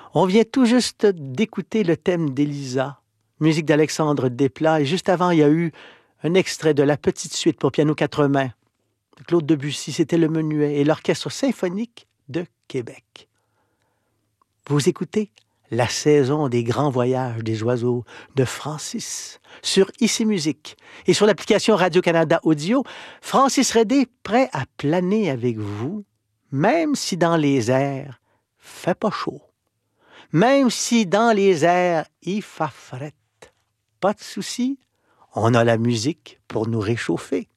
On vient tout juste d'écouter le thème d'Elisa, musique d'Alexandre Desplat, et juste avant, il y a eu un extrait de la petite suite pour piano quatre mains. Claude Debussy, c'était le menuet et l'Orchestre symphonique de Québec. Vous écoutez La saison des grands voyages des oiseaux de Francis sur Ici Musique et sur l'application Radio-Canada Audio. Francis Redé, prêt à planer avec vous, même si dans les airs, fait pas chaud. Même si dans les airs, il fait frette. Pas de souci, on a la musique pour nous réchauffer.